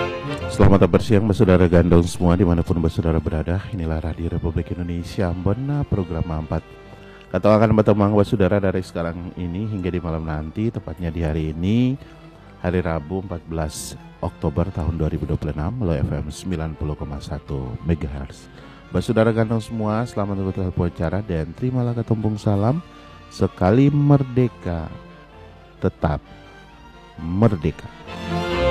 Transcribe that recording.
Selamat bersiang saudara gandong semua dimanapun saudara berada. Inilah Radio Republik Indonesia Ambon program 4. Kata akan bertemu saudara dari sekarang ini hingga di malam nanti, tepatnya di hari ini, hari Rabu 14 Oktober tahun 2026 melalui FM 90,1 MHz. Saudara gandong semua, selamat untuk acara dan terimalah ketumpung salam. Sekali merdeka, tetap merdeka.